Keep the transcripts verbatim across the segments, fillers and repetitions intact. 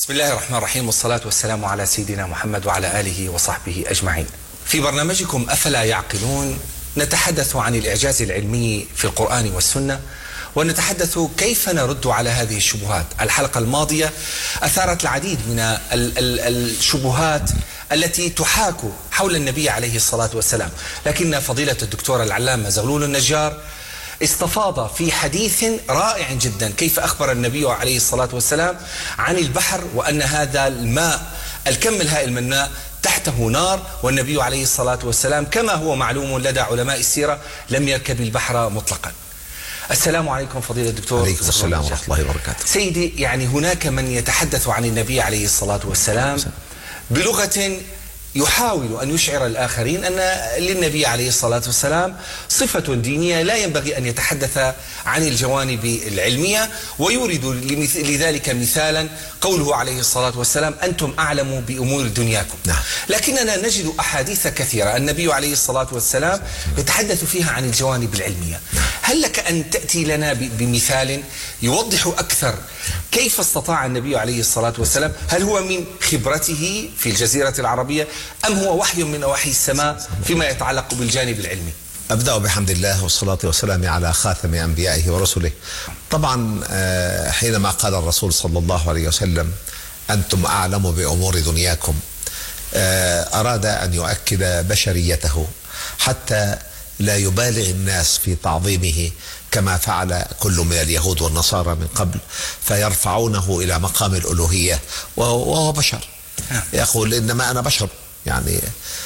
بسم الله الرحمن الرحيم، والصلاة والسلام على سيدنا محمد وعلى آله وصحبه أجمعين. في برنامجكم أفلا يعقلون نتحدث عن الإعجاز العلمي في القرآن والسنة، ونتحدث كيف نرد على هذه الشبهات. الحلقة الماضية أثارت العديد من ال ال الشبهات التي تحاك حول النبي عليه الصلاة والسلام، لكن فضيلة الدكتور العلامة زغلول النجار استفاض في حديث رائع جدا كيف أخبر النبي عليه الصلاة والسلام عن البحر، وأن هذا الماء الكم الهائل من الماء تحته نار، والنبي عليه الصلاة والسلام كما هو معلوم لدى علماء السيرة لم يركب البحر مطلقا. السلام عليكم فضيلة الدكتور. عليكم السلام ورحمة الله وبركاته. سيدي، يعني هناك من يتحدث عن النبي عليه الصلاة والسلام بلغة يحاول أن يشعر الآخرين أن للنبي عليه الصلاة والسلام صفة دينية لا ينبغي أن يتحدث عن الجوانب العلمية، ويورد لذلك مثالا قوله عليه الصلاة والسلام أنتم أعلم بأمور دنياكم. نعم. لكننا نجد أحاديث كثيرة النبي عليه الصلاة والسلام يتحدث فيها عن الجوانب العلمية. هل لك أن تأتي لنا بمثال يوضح أكثر كيف استطاع النبي عليه الصلاة والسلام؟ هل هو من خبرته في الجزيرة العربية أم هو وحي من وحي السماء فيما يتعلق بالجانب العلمي؟ أبدأ بحمد الله والصلاة والسلام على خاتم أنبيائه ورسله. طبعا حينما قال الرسول صلى الله عليه وسلم أنتم أعلم بأمور دنياكم، أراد أن يؤكد بشريته حتى لا يبالغ الناس في تعظيمه كما فعل كل من اليهود والنصارى من قبل، فيرفعونه إلى مقام الألوهية وهو بشر، يقول إنما أنا بشر يعني.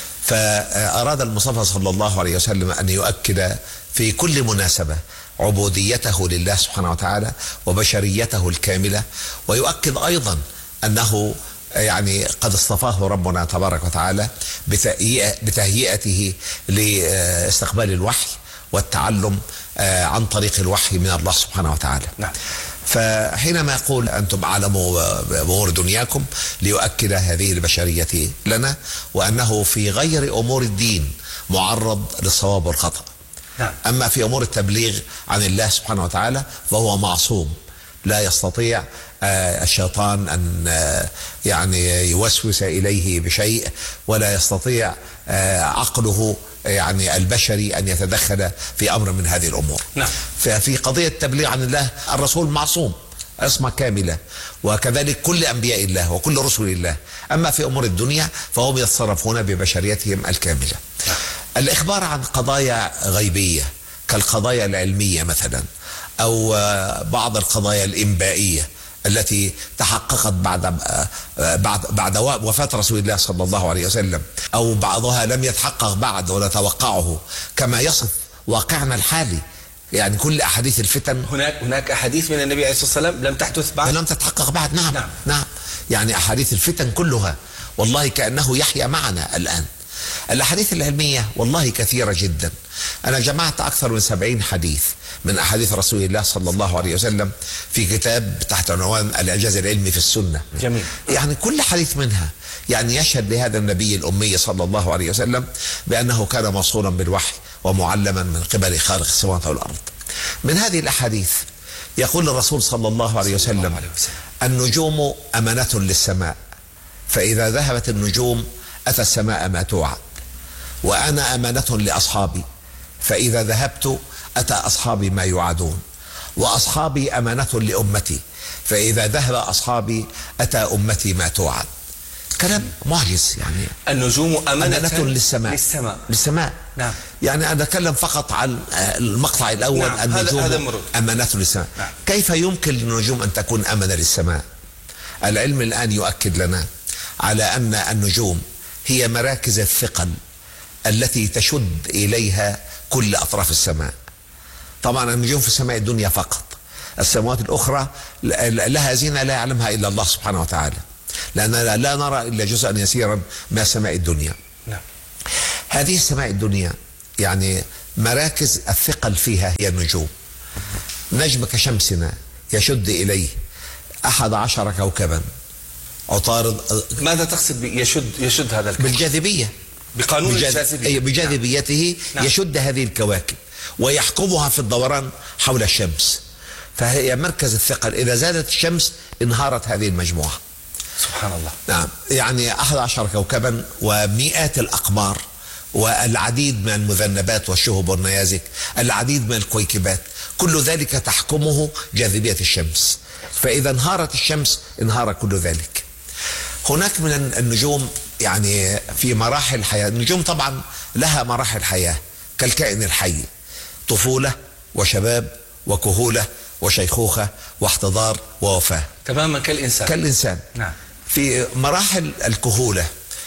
فأراد المصطفى صلى الله عليه وسلم أن يؤكد في كل مناسبة عبوديته لله سبحانه وتعالى وبشريته الكاملة، ويؤكد أيضا أنه يعني قد اصطفاه ربنا تبارك وتعالى بتهيئته لاستقبال الوحي والتعلم عن طريق الوحي من الله سبحانه وتعالى. نعم. فحينما يقول أنتم أعلموا بأمور دنياكم ليؤكد هذه البشرية لنا، وأنه في غير أمور الدين معرض للصواب والخطأ. نعم. أما في أمور التبليغ عن الله سبحانه وتعالى فهو معصوم، لا يستطيع الشيطان أن يعني يوسوس إليه بشيء، ولا يستطيع عقله يعني البشري أن يتدخل في أمر من هذه الأمور. نعم. ففي قضية التبليغ عن الله الرسول معصوم عصمة كاملة، وكذلك كل أنبياء الله وكل رسل الله. أما في أمور الدنيا فهم يتصرفون ببشريتهم الكاملة. نعم. الإخبار عن قضايا غيبية كالقضايا العلمية مثلا، أو بعض القضايا الإنبائية التي تحققت بعد بعد بعد وفاة رسول الله صلى الله عليه وسلم، أو بعضها لم يتحقق بعد ونتوقعه كما يصف واقعنا الحالي. يعني كل أحاديث الفتن، هناك هناك أحاديث من النبي عليه الصلاة والسلام لم تحدث بعد، لم تتحقق بعد. نعم. نعم. نعم. يعني أحاديث الفتن كلها والله كأنه يحيى معنا الآن. الأحاديث العلمية والله كثيرة جدا. أنا جمعت أكثر من سبعين حديث من أحاديث رسول الله صلى الله عليه وسلم في كتاب تحت عنوان الإعجاز العلمي في السنة. جميل. يعني كل حديث منها يعني يشهد لهذا النبي الأمي صلى الله عليه وسلم بأنه كان موصولا بالوحي ومعلما من قبل خالق السماوات والأرض. من هذه الأحاديث يقول الرسول صلى الله عليه وسلم النجوم أمانة للسماء، فإذا ذهبت النجوم أتى السماء ما توعد، وأنا أمانة لأصحابي، فإذا ذهبت أتى أصحابي ما يوعدون، وأصحابي أمانة لأمتي، فإذا ذهب أصحابي أتى أمتي ما توعد. كلام معجز. يعني النجوم أمانة, أمانة للسماء للسماء للسماء. نعم. يعني أنا أتكلم فقط عن المقطع الأول. نعم. النجوم أمانة للسماء. نعم. كيف يمكن للنجوم أن تكون أمانة للسماء؟ العلم الآن يؤكد لنا على أن النجوم هي مراكز الثقل التي تشد إليها كل أطراف السماء. طبعا النجوم في السماء الدنيا فقط، السماوات الأخرى لها زينة لا يعلمها إلا الله سبحانه وتعالى، لأننا لا نرى إلا جزءا يسيرا من سماء الدنيا. نعم. هذه السماء الدنيا يعني مراكز الثقل فيها هي النجوم. نجم كشمسنا يشد إليه أحد عشر كوكبا عطارد. ماذا تقصد يشد يشد هذا الكوكب؟ بالجاذبية، بقانون الجاذبية. بجاذبيته. نعم. يشد هذه الكواكب ويحكمها في الدوران حول الشمس، فهي مركز الثقل. إذا زادت الشمس انهارت هذه المجموعة. سبحان الله. نعم، يعني أحد عشر كوكبا ومئات الأقمار والعديد من المذنبات والشهب والنيازك، العديد من الكويكبات، كل ذلك تحكمه جاذبية الشمس. فإذا انهارت الشمس انهار كل ذلك. هناك من النجوم يعني في مراحل الحياة، النجوم طبعا لها مراحل حياة كالكائن الحي، طفولة وشباب وكهولة وشيخوخة واحتضار ووفاة، تماما كالإنسان. كالإنسان. نعم. في مراحل الكهولة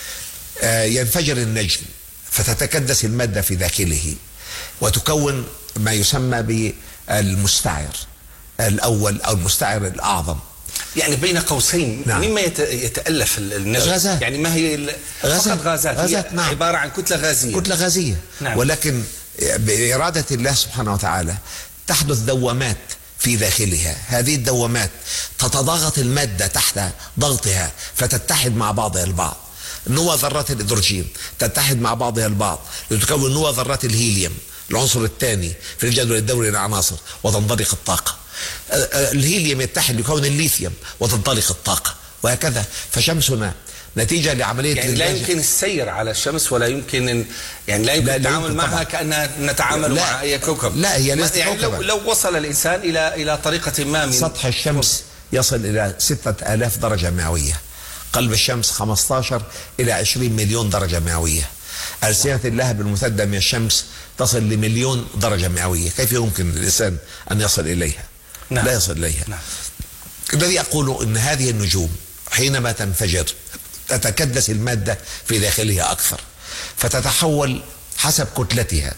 ينفجر النجم فتتكدس المادة في داخله وتكون ما يسمى بالمستعر الأول أو المستعر الأعظم. يعني بين قوسين، نعم. مما يتألف النجم؟ غازات. يعني ما هي غازات. فقط غازات, غازات. هي نعم. عبارة عن كتلة غازية. كتلة غازية. نعم. ولكن بإرادة الله سبحانه وتعالى تحدث دوامات في داخلها، هذه الدوامات تتضاغط المادة تحت ضغطها فتتحد مع بعضها البعض. نوى ذرات الهيدروجين تتحد مع بعضها البعض لتكون نوى ذرات الهيليوم العنصر الثاني في الجدول الدوري للعناصر وتنطلق الطاقة. الهيليوم يتحد ليكون الليثيوم وتنطلق الطاقة، وهكذا. فشمسنا نتيجة لعملية يعني لا يمكن السير على الشمس ولا يمكن يعني لا يمكن التعامل معها كأننا نتعامل مع أي كوكب. لا، هي ليست يعني كوكبا. لو, لو وصل الإنسان إلى إلى طريقة ما من سطح الشمس يصل إلى ستة آلاف درجة مئوية، قلب الشمس خمسة عشر إلى عشرين مليون درجة مئوية، ألسنة اللهب الممتدة من الشمس تصل لمليون درجة مئوية. كيف يمكن للإنسان أن يصل إليها؟ نعم. لا يصل إليها. نعم. الذي أقول أن هذه النجوم حينما تنفجر تتكدس المادة في داخلها أكثر، فتتحول حسب كتلتها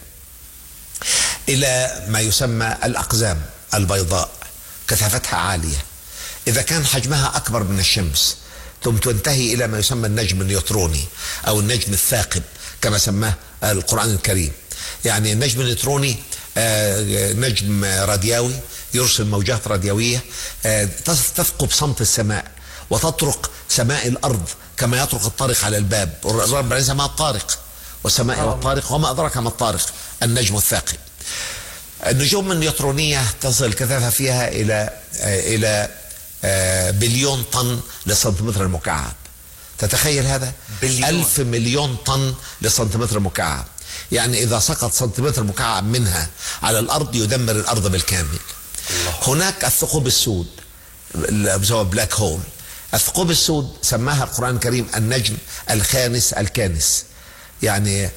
إلى ما يسمى الأقزام البيضاء كثافتها عالية. إذا كان حجمها أكبر من الشمس ثم تنتهي إلى ما يسمى النجم النيوتروني أو النجم الثاقب كما سماه القرآن الكريم. يعني النجم النيوتروني نجم راديوي يرسل موجات راديوية تثقب صمت السماء وتطرق سماء الأرض كما يطرق الطارق على الباب. الرب ليس ما الطارق والسماء والطارق وما أدراك ما الطارق، النجم الثاقب. النجوم النيوترونية تصل الكثافة فيها إلى إلى بليون طن للسنتيمتر المكعب. تتخيل هذا؟ بليون. ألف مليون طن للسنتيمتر المكعب. يعني إذا سقط سنتيمتر مكعب منها على الأرض يدمر الأرض بالكامل. الله. هناك الثقوب السود بسموها بلاك هول. الثقوب السود سماها القرآن الكريم النجم الخانس الكانس، يعني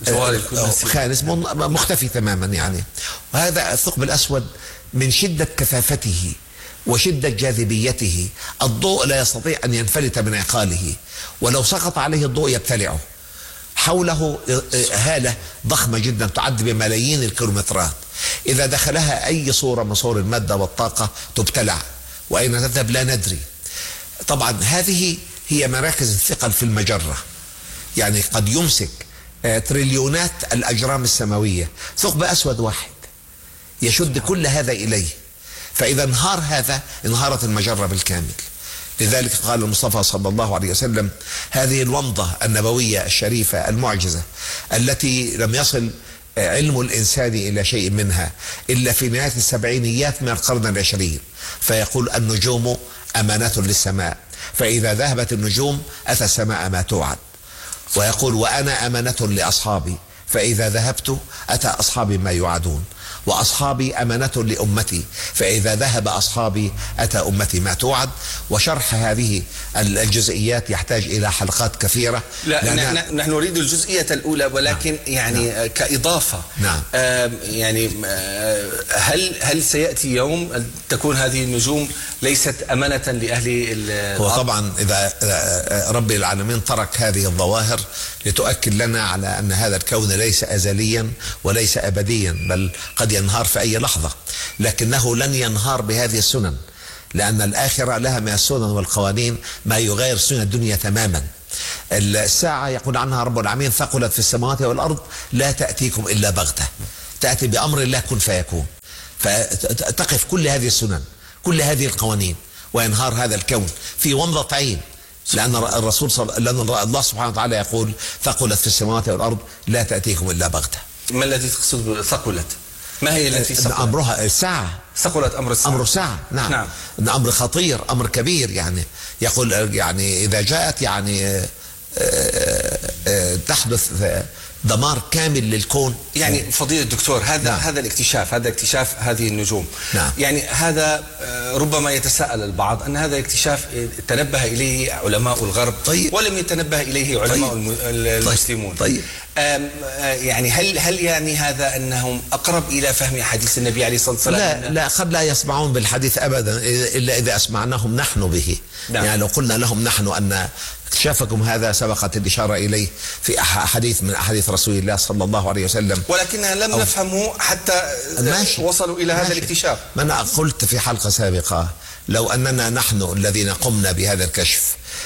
خانس مختفي تماما يعني. وهذا الثقب الأسود من شدة كثافته وشدة جاذبيته الضوء لا يستطيع أن ينفلت من عقاله، ولو سقط عليه الضوء يبتلعه. حوله هالة ضخمة جدا تعد بملايين الكيلومترات، إذا دخلها أي صورة من صور المادة والطاقة تبتلع، وأين تذهب لا ندري. طبعا هذه هي مراكز الثقل في المجرة، يعني قد يمسك تريليونات الأجرام السماوية ثقب أسود واحد يشد كل هذا إليه. فإذا انهار هذا انهارت المجرة بالكامل. لذلك قال المصطفى صلى الله عليه وسلم هذه الومضة النبوية الشريفة المعجزة التي لم يصل علم الإنسان إلى شيء منها إلا في نهاية السبعينيات من القرن العشرين، فيقول النجوم أمانة للسماء، فإذا ذهبت النجوم أتى السماء ما توعد. ويقول وأنا أمانة لأصحابي، فإذا ذهبت أتى أصحابي ما يوعدون. وأصحابي أمانة لأمتي، فإذا ذهب أصحابي أتى أمتي ما توعد. وشرح هذه الجزئيات يحتاج إلى حلقات كثيرة. لا نحن نريد الجزئية الأولى، ولكن نعم. يعني نعم. كإضافة نعم. آه يعني آه هل هل سيأتي يوم تكون هذه النجوم ليست أمانة لأهل هو طبعا إذا رب العالمين ترك هذه الظواهر لتؤكد لنا على أن هذا الكون ليس أزليا وليس أبديا، بل قد ينهار في أي لحظة، لكنه لن ينهار بهذه السنن، لأن الآخرة لها من السنن والقوانين ما يغير سنن الدنيا تماما. الساعة يقول عنها رب العالمين ثقلت في السماوات والأرض لا تأتيكم إلا بغتة، تأتي بأمر الله كن فيكون، فتقف كل هذه السنن كل هذه القوانين وينهار هذا الكون في ومضة عين. لأن الرسول صل... لأن الله سبحانه وتعالى يقول ثقلت في السماوات والأرض لا تأتيكم إلا بغتة. ما الذي تقصد ثقلت؟ ما هي التي ثقلت؟ أمرها الساعة ثقلت أمر الساعة. أمر الساعة، نعم. نعم. أمر خطير، أمر كبير. يعني يقول يعني إذا جاءت يعني تحدث دمار كامل للكون. يعني فضيلة الدكتور، هذا نعم. هذا الاكتشاف، هذا اكتشاف هذه النجوم، نعم. يعني هذا ربما يتساءل البعض أن هذا الاكتشاف تنبه إليه علماء الغرب، طيب. ولم يتنبه إليه علماء طيب. المسلمون. طيب. يعني هل هل يعني هذا أنهم أقرب إلى فهم حديث النبي عليه الصلاة والسلام؟ لا لا قد لا يسمعون بالحديث أبدا إلا إذا أسمعناهم نحن به. نعم. يعني لو قلنا لهم نحن أن اكتشافكم هذا سبقت الإشارة إليه في أحاديث من أحاديث رسول الله صلى الله عليه وسلم، ولكننا لم نفهمه حتى ماشي. وصلوا إلى ماشي. هذا الاكتشاف. ما أنا قلت في حلقة سابقة لو أننا نحن الذين قمنا بهذا الكشف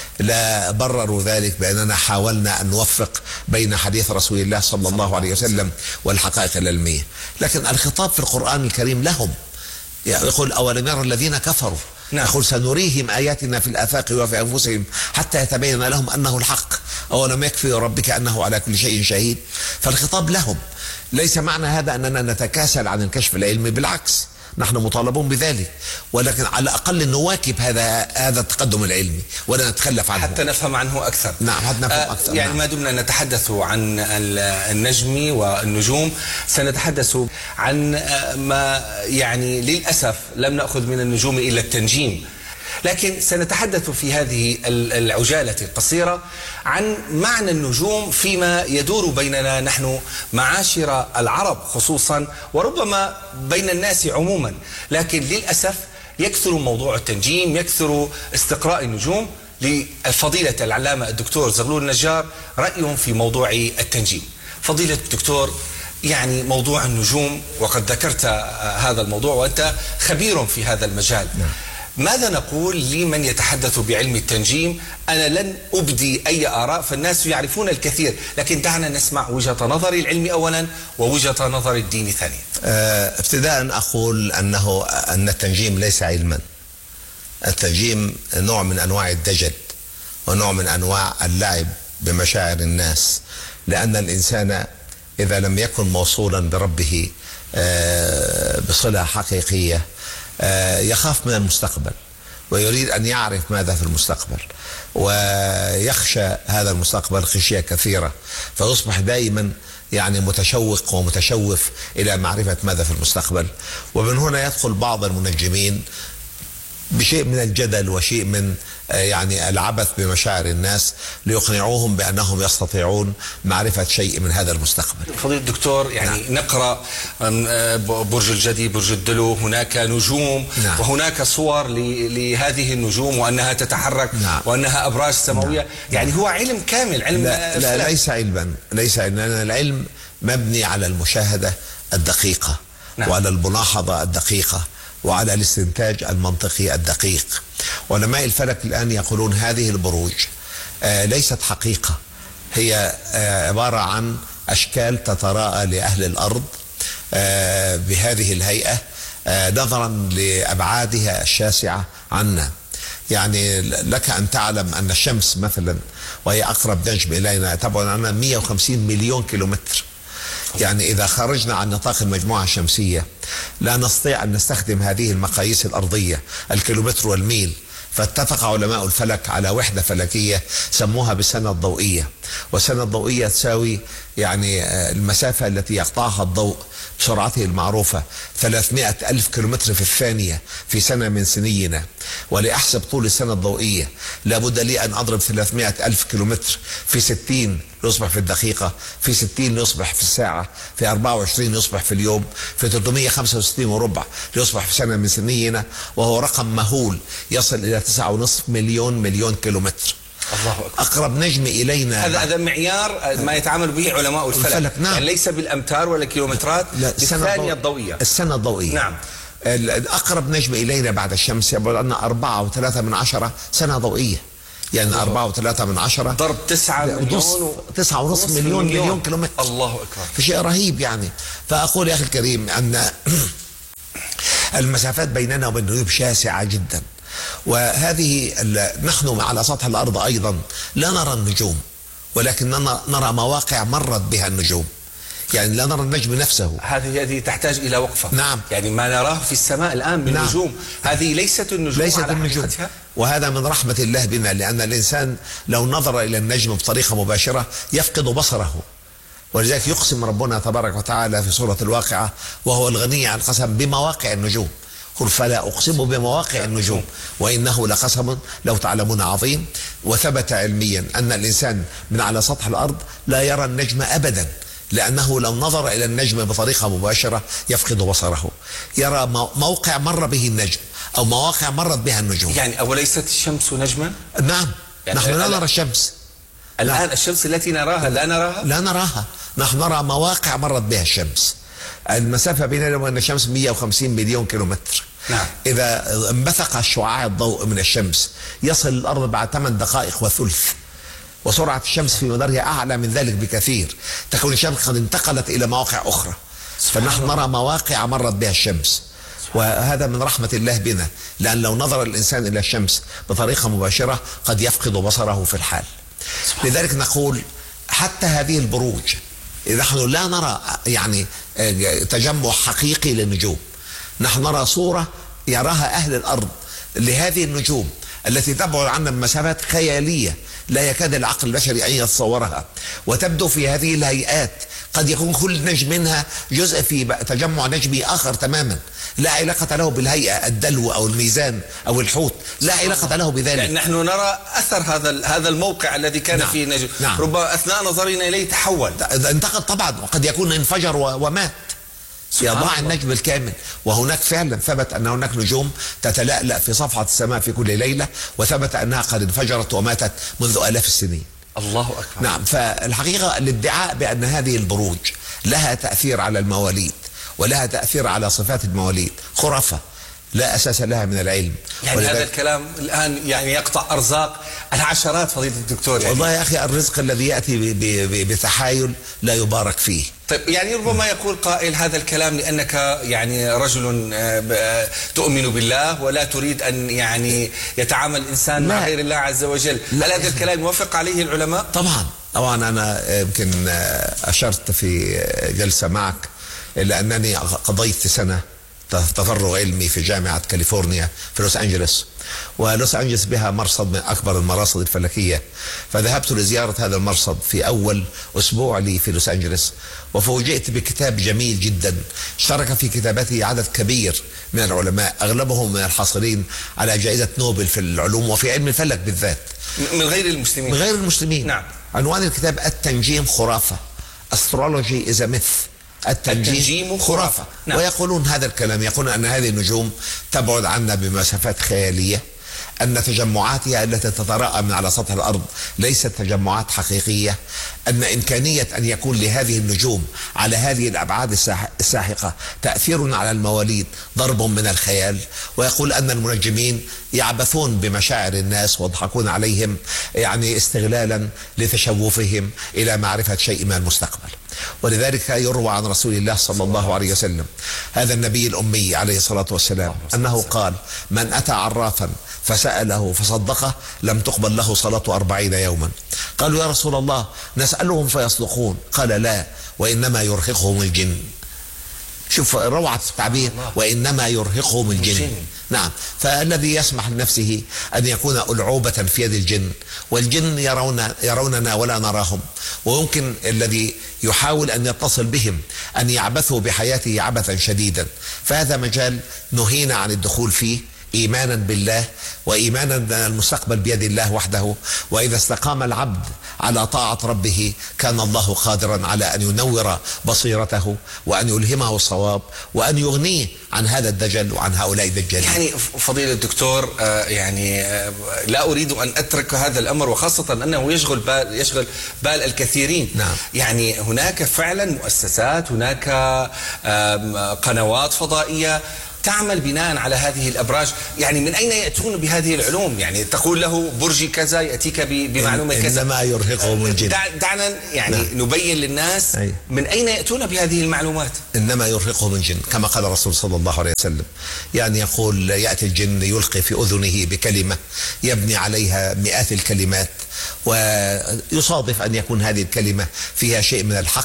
لا برروا ذلك بأننا حاولنا أن نوفق بين حديث رسول الله صلى الله عليه وسلم والحقائق العلمية. لكن الخطاب في القرآن الكريم لهم، يقول أولم يرى الذين كفروا، نعم. يقول سنريهم آياتنا في الآفاق وفي أنفسهم حتى يتبين لهم أنه الحق أولم يكفي ربك أنه على كل شيء شهيد. فالخطاب لهم. ليس معنى هذا أننا نتكاسل عن الكشف العلمي، بالعكس نحن مطالبون بذلك، ولكن على الأقل نواكب هذا هذا التقدم العلمي ولا نتخلف عنه حتى نفهم عنه أكثر. نعم حتى نفهم أكثر. آه يعني نعم. ما دمنا نتحدث عن النجم والنجوم سنتحدث عن ما يعني للأسف لم نأخذ من النجوم إلا التنجيم، لكن سنتحدث في هذه العجالة القصيرة عن معنى النجوم فيما يدور بيننا نحن معاشر العرب خصوصا، وربما بين الناس عموما. لكن للأسف يكثر موضوع التنجيم، يكثر استقراء النجوم. لفضيلة العلامة الدكتور زغلول النجار رأيهم في موضوع التنجيم. فضيلة الدكتور، يعني موضوع النجوم، وقد ذكرت هذا الموضوع وأنت خبير في هذا المجال، نعم. ماذا نقول لمن يتحدث بعلم التنجيم؟ أنا لن أبدي أي آراء، فالناس يعرفون الكثير، لكن دعنا نسمع وجهة نظري العلمي أولا ووجهة نظر الدين ثانيا. أه ابتداء أقول أنه أن التنجيم ليس علما. التنجيم نوع من أنواع الدجل ونوع من أنواع اللعب بمشاعر الناس، لأن الإنسان إذا لم يكن موصولا بربه أه بصلة حقيقية يخاف من المستقبل ويريد أن يعرف ماذا في المستقبل، ويخشى هذا المستقبل خشية كثيرة، فيصبح دائما يعني متشوق ومتشوف إلى معرفة ماذا في المستقبل. ومن هنا يدخل بعض المنجمين بشيء من الجدل وشيء من يعني العبث بمشاعر الناس ليقنعوهم بأنهم يستطيعون معرفة شيء من هذا المستقبل. فضيلة الدكتور، يعني نعم. نقرأ برج الجدي، برج الدلو، هناك نجوم، نعم. وهناك صور لهذه النجوم وأنها تتحرك، نعم. وأنها أبراج سماوية، نعم. يعني هو علم كامل، علم لا, لا ليس علما، ليس علما. العلم مبني على المشاهدة الدقيقة، نعم. وعلى الملاحظة الدقيقة وعلى الاستنتاج المنطقي الدقيق. علماء الفلك الآن يقولون هذه البروج آه ليست حقيقة، هي آه عبارة عن أشكال تتراءى لأهل الأرض آه بهذه الهيئة آه نظرا لأبعادها الشاسعة عنا. يعني لك أن تعلم أن الشمس مثلا، وهي أقرب نجم إلينا، تبعد عنا مئة وخمسين مليون كيلومتر. يعني إذا خرجنا عن نطاق المجموعة الشمسية لا نستطيع أن نستخدم هذه المقاييس الأرضية، الكيلومتر والميل. فاتفق علماء الفلك على وحدة فلكية سموها بالسنة الضوئية، والسنة الضوئية تساوي يعني المسافة التي يقطعها الضوء بسرعته المعروفة ثلاثمائة ألف كيلومتر في الثانية في سنة من سنينا. ولأحسب طول السنة الضوئية لابد لي أن أضرب ثلاثمائة ألف كيلومتر في ستين ليصبح في الدقيقة، في ستين ليصبح في الساعة، في أربعة وعشرين ليصبح في اليوم، في ثلاثمائة وخمسة وستين وربع ليصبح في سنة من سنينا، وهو رقم مهول يصل إلى تسعة ونصف مليون مليون كيلومتر. الله أكبر. أقرب نجم إلينا هذا هذا معيار ما يتعامل به علماء الفلك, الفلك. نعم. يعني ليس بالأمتار ولا كيلومترات، بالثانية الضوئية، السنة الضوئية. نعم. أقرب نجم إلينا بعد الشمس يبعد عنا أربعة وثلاثة من عشرة سنة ضوئية، يعني أربعة وثلاثة من عشرة ضرب تسعة مليون و... تسعة ونص مليون مليون, مليون كيلومتر. الله أكبر. في شيء رهيب يعني. فأقول يا أخي الكريم أن المسافات بيننا وبين النجوم شاسعة جدا، وهذه نحن على سطح الأرض أيضا لا نرى النجوم، ولكننا نرى مواقع مرت بها النجوم. يعني لا نرى النجم نفسه. هذه هذه تحتاج إلى وقفة. نعم. يعني ما نراه في السماء الآن من نعم. نجوم، هذه ليست النجوم ليست على النجوم حقيقتها. وهذا من رحمة الله بنا، لأن الإنسان لو نظر إلى النجم بطريقة مباشرة يفقد بصره، ولذلك يقسم ربنا تبارك وتعالى في سورة الواقعة وهو الغني عن القسم بمواقع النجوم، قل فلا أقسم بمواقع النجوم وإنه لقسم لو تعلمون عظيم. وثبت علميا أن الإنسان من على سطح الأرض لا يرى النجم أبدا، لأنه لو نظر إلى النجم بطريقة مباشرة يفقد بصره، يرى موقع مر به النجم أو مواقع مرت بها النجوم. يعني أوليست الشمس نجما؟ نعم. يعني نحن لا نرى الشمس الآن. نعم. الشمس التي نراها لا نراها؟ لا نراها، نحن نرى مواقع مرت بها الشمس. المسافة بيننا وبين الشمس مئة وخمسين مليون كيلومتر. نعم. إذا انبثق شعاع الضوء من الشمس يصل الأرض بعد ثمان دقائق وثلث، وسرعة الشمس في مدارها أعلى من ذلك بكثير، تكون الشمس قد انتقلت إلى مواقع أخرى، فنحن نرى مواقع مرت بها الشمس. وهذا من رحمة الله بنا، لأن لو نظر الإنسان إلى الشمس بطريقة مباشرة قد يفقد بصره في الحال. لذلك نقول حتى هذه البروج نحن لا نرى يعني تجمع حقيقي للنجوم، نحن نرى صورة يراها أهل الأرض لهذه النجوم التي تبعد عنا بمسافات خيالية لا يكاد العقل البشري أن يتصورها، وتبدو في هذه الهيئات. قد يكون كل نجم منها جزء في تجمع نجمي آخر تماما لا علاقة له بالهيئة، الدلو أو الميزان أو الحوت لا علاقة له بذلك. يعني نحن نرى أثر هذا هذا الموقع الذي كان نعم. فيه النجم. نعم. ربما أثناء نظرنا إليه تحول، انتقل طبعا، وقد يكون انفجر ومات، يضاع النجم الكامل. وهناك فعلا ثبت أن هناك نجوم تتلألأ في صفحة السماء في كل ليلة، وثبت أنها قد انفجرت وماتت منذ آلاف السنين. الله أكبر. نعم. فالحقيقة الادعاء بأن هذه البروج لها تأثير على المواليد ولها تأثير على صفات المواليد خرافة لا أساس لها من العلم. يعني هذا الكلام الآن يعني يقطع أرزاق العشرات فضيلة الدكتور. يعني والله يا أخي الرزق الذي يأتي بتحايل لا يبارك فيه. طيب يعني ربما يقول قائل هذا الكلام لأنك يعني رجل تؤمن بالله ولا تريد أن يعني يتعامل الإنسان مع غير الله عز وجل. هل هذا الكلام يوافق عليه العلماء؟ طبعا طبعا. أنا يمكن أشرت في جلسة معك إلى أنني قضيت سنة تفرغ علمي في جامعة كاليفورنيا في لوس أنجلوس، ولوس أنجلوس بها مرصد من أكبر المراصد الفلكية، فذهبت لزيارة هذا المرصد في أول أسبوع لي في لوس أنجلوس، وفوجئت بكتاب جميل جدا اشترك في كتابته عدد كبير من العلماء، أغلبهم من الحاصلين على جائزة نوبل في العلوم وفي علم الفلك بالذات، من غير المسلمين. من غير المسلمين. نعم. عنوان الكتاب التنجيم خرافة، Astrology is a myth. التنجيم, التنجيم خرافة. نعم. ويقولون هذا الكلام، يقولون أن هذه النجوم تبعد عنا بمسافات خيالية، أن تجمعاتها التي تتراءى من على سطح الأرض ليست تجمعات حقيقية، أن إمكانية أن يكون لهذه النجوم على هذه الأبعاد الساحقة تأثير على المواليد ضرب من الخيال. ويقول أن المنجمين يعبثون بمشاعر الناس ويضحكون عليهم يعني استغلالا لتشوفهم إلى معرفة شيء من المستقبل. ولذلك يروى عن رسول الله صلى الله عليه وسلم هذا النبي الأمي عليه الصلاة والسلام أنه قال: من أتى عرافا فسأله فصدقه لم تقبل له صلاة أربعين يوما. قالوا: يا رسول الله نسألهم فيصدقون؟ قال: لا، وإنما يرهقهم الجن. شوف روعة التعبير، وإنما يرهقهم الجن. نعم. فالذي يسمح لنفسه أن يكون ألعوبة في يد الجن، والجن يرون يروننا ولا نراهم، ويمكن الذي يحاول أن يتصل بهم أن يعبثوا بحياته عبثا شديدا، فهذا مجال نهينا عن الدخول فيه إيمانا بالله وإيمانا أن المستقبل بيد الله وحده. وإذا استقام العبد على طاعة ربه كان الله قادرا على أن ينور بصيرته وأن يلهمه الصواب وأن يغنيه عن هذا الدجل وعن هؤلاء الدجالين. يعني فضيلة الدكتور يعني لا أريد أن أترك هذا الأمر، وخاصة أنه يشغل بال يشغل بال الكثيرين. نعم. يعني هناك فعلا مؤسسات، هناك قنوات فضائية تعمل بناء على هذه الأبراج. يعني من أين يأتون بهذه العلوم؟ يعني تقول له برجي كذا يأتيك بمعلومة كذا. إنما يرهقهم الجن. دعنا يعني نعم. نبين للناس أي. من أين يأتون بهذه المعلومات. إنما يرهقهم الجن، كما قال الرسول صلى الله عليه وسلم. يعني يقول: يأتي الجن يلقي في أذنه بكلمة يبني عليها مئات الكلمات، ويصادف أن يكون هذه الكلمة فيها شيء من الحق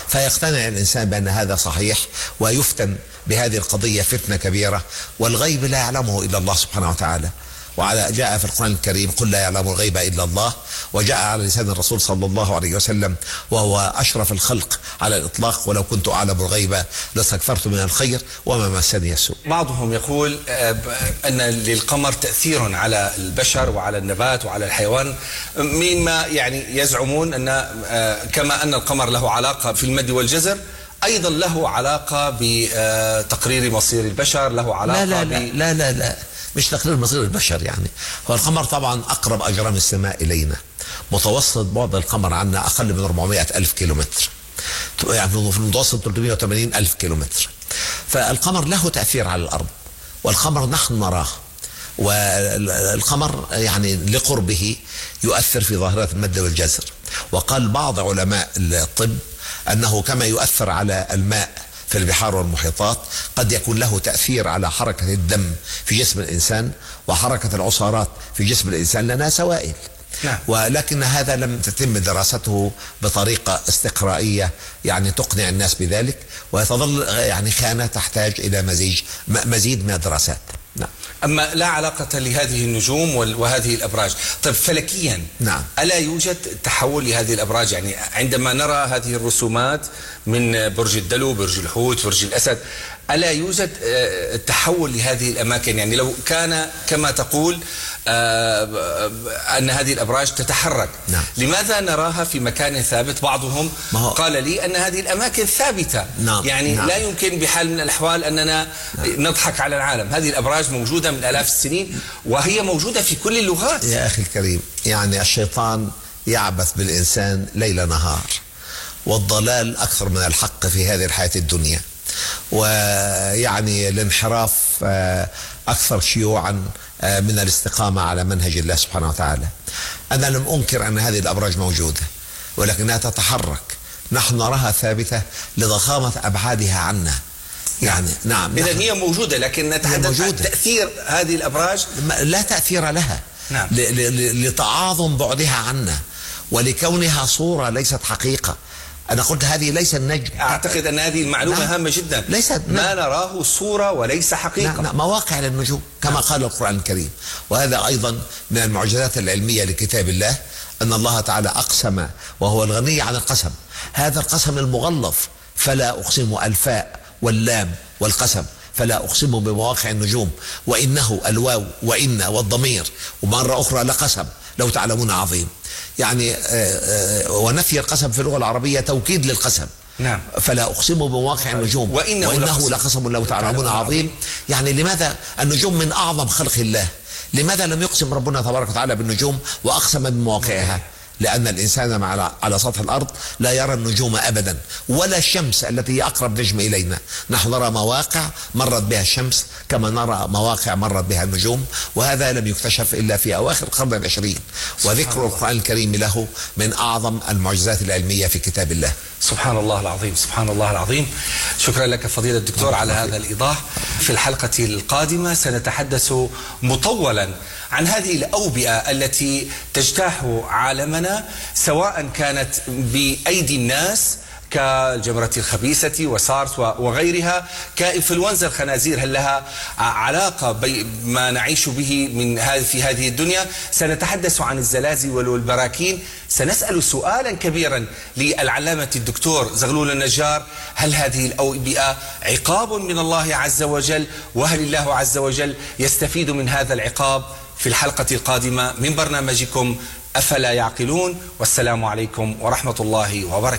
فيقتنع الإنسان بأن هذا صحيح ويفتن بهذه القضية فتنة كبيرة، والغيب لا يعلمه إلا الله سبحانه وتعالى. وعلى جاء في القرآن الكريم قل لا يعلم الغيب إلا الله، وجاء على لسان الرسول صلى الله عليه وسلم وهو أشرف الخلق على الإطلاق ولو كنت أعلم الغيب لاستكثرت من الخير وما مسني السوء. بعضهم يقول أن للقمر تأثير على البشر وعلى النبات وعلى الحيوان، مما يعني يزعمون أن كما أن القمر له علاقة في المد والجزر أيضا له علاقة بتقرير مصير البشر، له علاقة لا لا لا, ب... لا لا لا مش تقرير مصير البشر. يعني هو القمر طبعا أقرب أجرام السماء إلينا، متوسط بعد القمر عنا أقل من أربعمائة ألف كيلومتر، يعني في المتوسط ثلاثمائة وثمانين ألف كيلومتر. فالقمر له تأثير على الأرض، والقمر نحن نراه، والقمر يعني لقربه يؤثر في ظاهرة المد والجزر. وقال بعض علماء الطب أنه كما يؤثر على الماء في البحار والمحيطات قد يكون له تأثير على حركة الدم في جسم الإنسان وحركة العصارات في جسم الإنسان، لأنها سوائل. نعم. ولكن هذا لم تتم دراسته بطريقة استقرائية يعني تقنع الناس بذلك، وتظل يعني خانة تحتاج إلى مزيج مزيد من الدراسات. نعم. أما لا علاقة لهذه النجوم وهذه الأبراج، طيب فلكيا نعم. ألا يوجد تحول لهذه الأبراج؟ يعني عندما نرى هذه الرسومات من برج الدلو، برج الحوت، برج الأسد، ألا يوجد تحول لهذه الأماكن؟ يعني لو كان كما تقول أن هذه الأبراج تتحرك، نعم. لماذا نراها في مكان ثابت؟ بعضهم قال لي أن هذه الأماكن ثابتة، نعم. يعني نعم. لا يمكن بحال من الأحوال أننا نعم. نضحك على العالم. هذه الأبراج موجودة من آلاف السنين وهي موجودة في كل اللغات. يا أخي الكريم، يعني الشيطان يعبث بالإنسان ليل نهار، والضلال أكثر من الحق في هذه الحياة الدنيا، ويعني الانحراف أكثر شيوعا من الاستقامة على منهج الله سبحانه وتعالى. أنا لم أنكر أن هذه الأبراج موجودة، ولكنها تتحرك، نحن نراها ثابتة لضخامة أبعادها عنا. يعني نعم، إذا هي موجودة، لكن نتحدث عن تأثير هذه الأبراج. لا تأثير لها. نعم. لتعاظم بعدها عنا ولكونها صورة ليست حقيقة. أنا قلت هذه ليس النجم. أعتقد أن هذه المعلومة نعم. هامة جدا. ليست ما نراه صورة وليس حقيقة. نعم. نعم. مواقع للنجوم كما نعم. قال القرآن الكريم. وهذا أيضا من المعجزات العلمية لكتاب الله، أن الله تعالى أقسم وهو الغني عن القسم. هذا القسم المغلظ، فلا أقسم الفاء واللام والقسم، فلا أقسم بمواقع النجوم، وإنه الواو وإن والضمير، ومرة أخرى لقسم لو تعلمون عظيم. يعني ونفي القسم في اللغة العربية توكيد للقسم. نعم. فلا أقسم بمواقع النجوم وإنه, وإنه لقسم لو تعلمون عظيم. يعني لماذا النجوم من أعظم خلق الله، لماذا لم يقسم ربنا تبارك وتعالى بالنجوم وأقسم بمواقعها؟ لأن الإنسان على سطح الأرض لا يرى النجوم أبدا، ولا الشمس التي هي أقرب نجم إلينا. نحن نرى مواقع مرت بها الشمس كما نرى مواقع مرت بها النجوم، وهذا لم يكتشف إلا في أواخر القرن العشرين، وذكر القرآن الكريم له من أعظم المعجزات العلمية في كتاب الله. سبحان الله العظيم، سبحان الله العظيم. شكرا لك فضيلة الدكتور على هذا الإيضاح. في الحلقة القادمة سنتحدث مطولا عن هذه الأوبئة التي تجتاح عالمنا، سواء كانت بأيدي الناس كالجمرة الخبيثة وسارس وغيرها، كإنفلونزا الخنازير، هل لها علاقة بما نعيش به من هذه في هذه الدنيا؟ سنتحدث عن الزلازل والبراكين. سنسأل سؤالا كبيرا للعلامة الدكتور زغلول النجار: هل هذه الأوبئة عقاب من الله عز وجل؟ وهل الله عز وجل يستفيد من هذا العقاب؟ في الحلقة القادمة من برنامجكم أفلا يعقلون، والسلام عليكم ورحمة الله وبركاته.